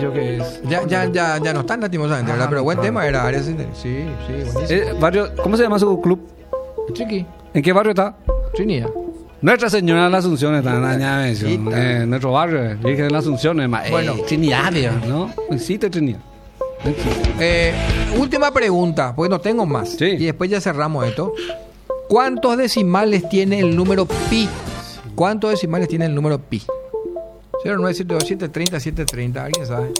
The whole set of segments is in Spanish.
Yo que es. Ya no están lastimosamente, ¿verdad? Pero buen tema era Área 63. Sí, buenísimo. Barrio, ¿cómo se llama su club? Chiqui, ¿En qué barrio está? Trinidad. Nuestra Señora de la Asunción está en la mención. Nuestro barrio, Virgen de la Asunción. Bueno. Trinidad, ¿no? Existe Trinidad. Última pregunta, porque no tengo más. Sí. Y después ya cerramos esto. ¿Cuántos decimales tiene el número pi? ¿Cuántos decimales tiene el número pi? 0972730 ¿alguien sabe?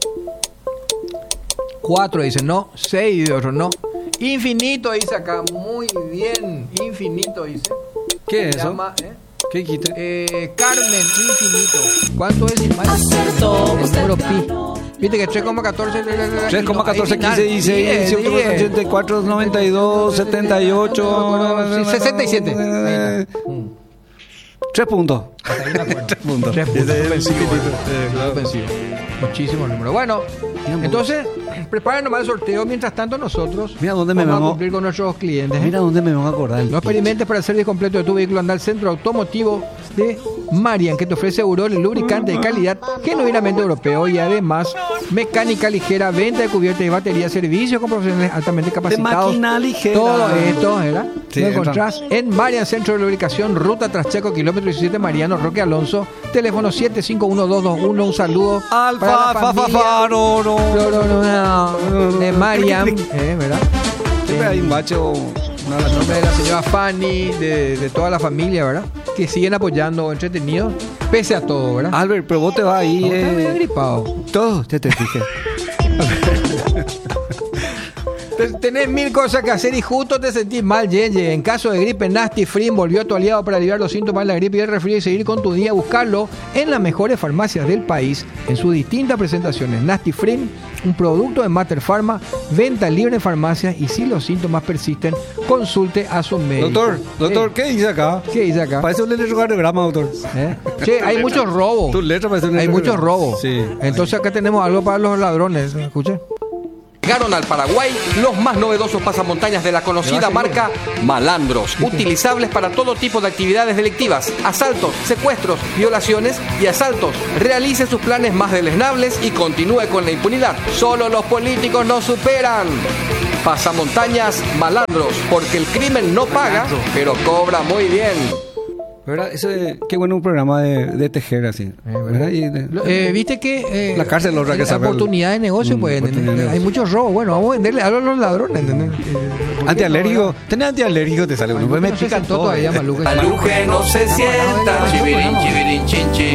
4 dice no, 6 dice otro no. Infinito dice acá, muy bien. Infinito dice. ¿Qué es eso? Llama, ¿Qué quite? Carmen, infinito. ¿Cuántos decimales tiene el número pi? Viste que 3,14 3,14, 15, 16, 18, 84, 92, 78, 67. 3 puntos. 3 puntos. Ofensivo. Muchísimo número. Bueno, entonces, preparen nomás el sorteo. Mientras tanto, nosotros Mira dónde me vamos a vengo. cumplir con nuestros clientes. Mira dónde me van a acordar. No experimentes para el servicio completo de tu vehículo. Anda al centro automotivo de Marian, que te ofrece Aurol, el lubricante de calidad genuinamente europeo y además mecánica ligera, venta de cubiertas y baterías, servicios con profesionales altamente capacitados. máquina ligera. Todo esto, ¿verdad? Sí, lo encontrás en Marian Centro de Lubricación, ruta Traschaco, kilómetro 17, Mariano Roque Alonso, teléfono 751-221. Un saludo Alfa, para la familia de Marian, ¿verdad? Siempre hay un bache o A nombre de la señora Fanny, de toda la familia, ¿verdad? Que siguen apoyando entretenidos, pese a todo, ¿verdad? Albert, pero vos te vas ahí. No, está medio gripado. Todo, te dije. Tenés mil cosas que hacer y justo te sentís mal, Yeye. En caso de gripe, Nasty Free volvió a tu aliado para aliviar los síntomas de la gripe y el resfrío y seguir con tu día. Buscarlo en las mejores farmacias del país en sus distintas presentaciones. Nasty Free, un producto de Mater Pharma, venta libre en farmacias y si los síntomas persisten, consulte a su médico. Doctor, ¿qué dice acá? ¿Qué dice acá? Parece un electrocardiograma, doctor. Che, hay muchos robos. Tu letra parece un Hay muchos robos. Sí. Entonces acá tenemos algo para los ladrones. Escuche. Llegaron al Paraguay los más novedosos pasamontañas de la conocida marca Malandros, utilizables para todo tipo de actividades delictivas, asaltos, secuestros, violaciones y asaltos. Realice sus planes más deleznables y continúe con la impunidad. Solo los políticos nos superan. Pasamontañas Malandros, porque el crimen no paga, pero cobra muy bien. ¿Verdad? Qué bueno un programa de tejer así. ¿Verdad? Viste que la cárcel otra que sabe. Oportunidad de negocio, pues hay muchos robos. Bueno, vamos a venderle algo a los ladrones, ¿entendés? Antialérgico. Tenés antialérgico, te sale uno. Me pican todo todavía, Maluque. Maluque no se sienta, chivirín, chivirín, chin, chin.